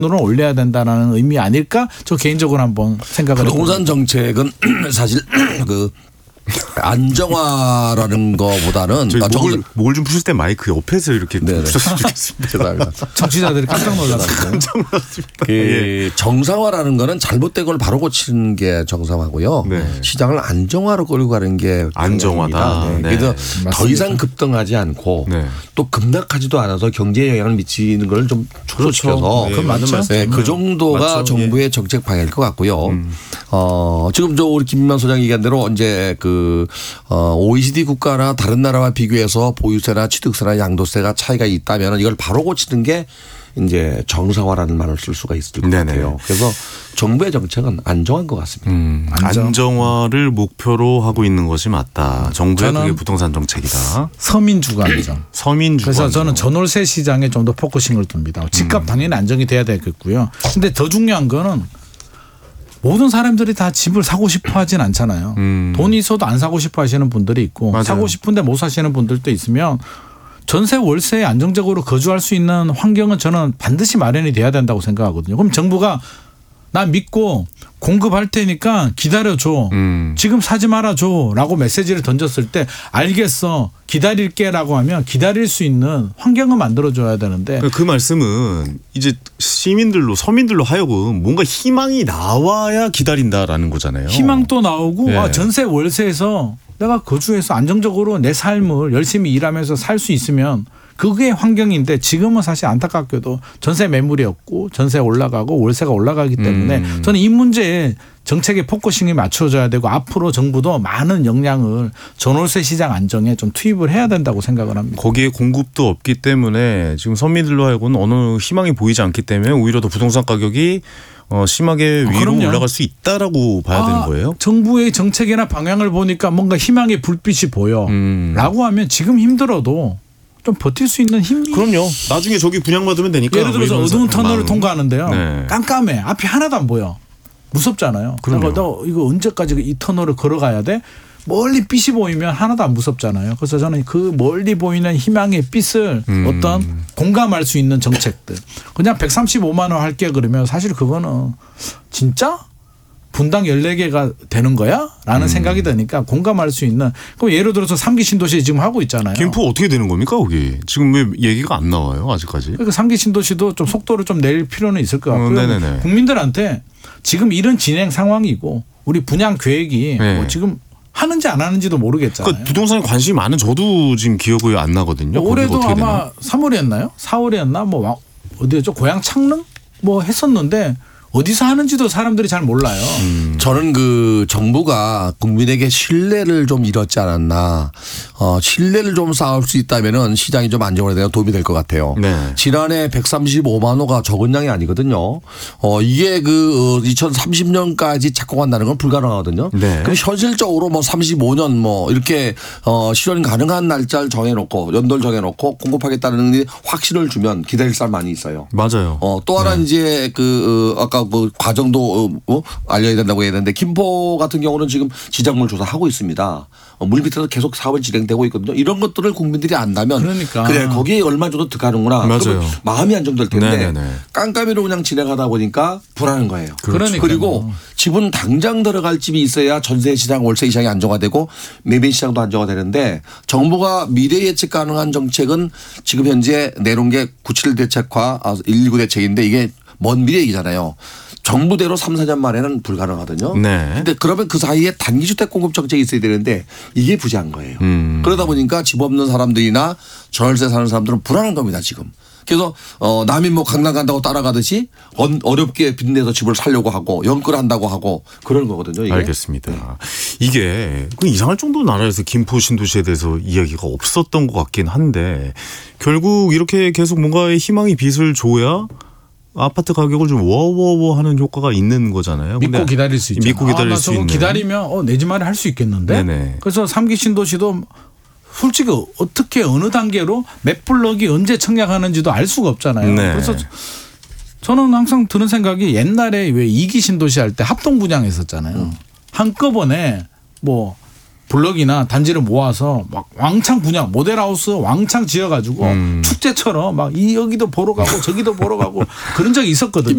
으로 올려야 된다는 의미 아닐까? 저 개인적으로 한번 생각을 해봅니다. 부동산 정책은 사실 그 안정화라는 거보다는 목을 좀 푸실 때 마이크 옆에서 이렇게 푸셨으면 좋겠습니다. 정치자들이 깜짝 놀랐어요. 정상화라는 거는 잘못된 걸 바로 고치는 게 정상화고요. 네. 시장을 안정화로 끌고 가는 게 안정화다. 네. 네. 그래서 맞습니다. 더 이상 급등하지 않고 네. 또 급락하지도 않아서 경제에 영향을 미치는 걸 좀 축소시켜서 그렇죠. 네, 맞죠. 네, 그 정도가 맞죠. 정부의 정책 방향일 것 같고요. 지금 저 우리 김민만 소장 얘기한 대로 이제 OECD 국가나 다른 나라와 비교해서 보유세나 취득세나 양도세가 차이가 있다면 이걸 바로 고치는 게 이제 정상화라는 말을 쓸 수가 있을 것 같아요. 그래서 정부의 정책은 안정한 것 같습니다. 안정화를 목표로 하고 있는 것이 맞다. 정부의 그게 부동산 정책이다. 서민주가 안정. 서민주가 그래서 안정. 저는 전월세 시장에 좀 더 포커싱을 둡니다. 집값 당연히 안정이 돼야 되겠고요. 근데 더 중요한 거는 모든 사람들이 다 집을 사고 싶어 하진 않잖아요. 돈이 있어도 안 사고 싶어 하시는 분들이 있고 맞아요. 사고 싶은데 못 사시는 분들도 있으면 전세 월세에 안정적으로 거주할 수 있는 환경은 저는 반드시 마련이 돼야 된다고 생각하거든요. 그럼 정부가 나 믿고 공급할 테니까 기다려줘. 지금 사지 말아줘 라고 메시지를 던졌을 때 알겠어 기다릴게 라고 하면 기다릴 수 있는 환경을 만들어줘야 되는데 그 말씀은 이제 서민들로 하여금 뭔가 희망이 나와야 기다린다라는 거잖아요. 희망도 나오고 네. 전세 월세에서 내가 거주해서 안정적으로 내 삶을 열심히 일하면서 살 수 있으면 그게 환경인데 지금은 사실 안타깝게도 전세 매물이 없고 전세 올라가고 월세가 올라가기 때문에 저는 이 문제에 정책의 포커싱이 맞춰져야 되고 앞으로 정부도 많은 역량을 전월세 시장 안정에 좀 투입을 해야 된다고 생각을 합니다. 거기에 공급도 없기 때문에 지금 서민들로 하여금 어느 희망이 보이지 않기 때문에 오히려 더 부동산 가격이 심하게 위로 그럼요. 올라갈 수 있다라고 봐야 되는 거예요? 정부의 정책이나 방향을 보니까 뭔가 희망의 불빛이 보여라고 하면 지금 힘들어도 좀 버틸 수 있는 힘이. 그럼요. 나중에 저기 분양받으면 되니까. 예를 들어서 어두운 터널을 마음. 통과하는데요. 네. 깜깜해. 앞이 하나도 안 보여. 무섭잖아요. 그럼요. 내가 이거 언제까지 이 터널을 걸어가야 돼? 멀리 빛이 보이면 하나도 안 무섭잖아요. 그래서 저는 그 멀리 보이는 희망의 빛을 어떤 공감할 수 있는 정책들. 그냥 135만 원 할게 그러면 사실 그거는 진짜? 분당 14개가 되는 거야? 라는 생각이 드니까 공감할 수 있는. 그럼 예를 들어서 3기 신도시 지금 하고 있잖아요. 김포 어떻게 되는 겁니까 거기? 지금 왜 얘기가 안 나와요 아직까지? 그러니까 3기 신도시도 좀 속도를 좀 낼 필요는 있을 것 같고요. 네네네. 국민들한테 지금 이런 진행 상황이고 우리 분양 계획이 네. 뭐 지금 하는지 안 하는지도 모르겠잖아요. 그러니까 부동산에 관심이 많은 저도 지금 기억이 안 나거든요. 올해도 어떻게 되나? 아마 3월이었나요? 4월이었나? 뭐 어디였죠? 고향 창릉 뭐 했었는데 어디서 하는지도 사람들이 잘 몰라요. 저는 그 정부가 국민에게 신뢰를 좀 잃었지 않았나. 신뢰를 좀 쌓을 수 있다면은 시장이 좀 안정화되는 도움이 될 것 같아요. 네. 지난해 135만 호가 적은 양이 아니거든요. 이게 그 2030년까지 착공한다는 건 불가능하거든요. 네. 그럼 현실적으로 뭐 35년 뭐 이렇게 실현 가능한 날짜를 정해놓고 연도를 정해놓고 공급하겠다는 게 확신을 주면 기다릴 사람 많이 있어요. 맞아요. 또 하나 이제 아까 그 과정도 알려야 된다고 해야 되는데 김포 같은 경우는 지금 지작물 조사하고 있습니다. 물 밑에서 계속 사업이 진행되고 있거든요. 이런 것들을 국민들이 안다면 그러니까. 그래 거기에 얼마 정도 들어가는구나. 맞아요. 그러면 마음이 안정될 텐데 네네네. 깜깜이로 그냥 진행하다 보니까 불안한 거예요. 그러니까요. 그리고 집은 당장 들어갈 집이 있어야 전세 시장, 월세 시장이 안정화되고 매매 시장도 안정화되는데 정부가 미래 예측 가능한 정책은 지금 현재 내놓은 게 97 대책과 119 대책인데 이게 먼 미래 얘기잖아요. 정부대로 3, 4년 만에는 불가능하거든요. 네. 근데 그러면 그 사이에 단기주택 공급 정책이 있어야 되는데 이게 부재한 거예요. 그러다 보니까 집 없는 사람들이나 전월세 사는 사람들은 불안한 겁니다 지금. 그래서 남이 뭐 강남 간다고 따라가듯이 어렵게 빚내서 집을 살려고 하고 연끌한다고 하고 그런 거거든요. 이게. 알겠습니다. 이게 이상할 정도로 나라에서 김포 신도시에 대해서 이야기가 없었던 것 같긴 한데 결국 이렇게 계속 뭔가의 희망의 빛을 줘야 아파트 가격을 좀 워워워 하는 효과가 있는 거잖아요. 믿고 기다릴 수 있죠. 믿고 기다릴 수 있는. 기다리면 내 집 마련 할 수 있겠는데. 네네. 그래서 3기 신도시도 솔직히 어떻게 어느 단계로 몇 블럭이 언제 청약하는지도 알 수가 없잖아요. 네. 그래서 저는 항상 드는 생각이 옛날에 왜 2기 신도시 할 때 합동 분양했었잖아요. 한꺼번에 뭐 블럭이나 단지를 모아서 막 왕창 분양 모델하우스 왕창 지어가지고 축제처럼 막 여기도 보러 가고 저기도 보러 가고 그런 적이 있었거든요.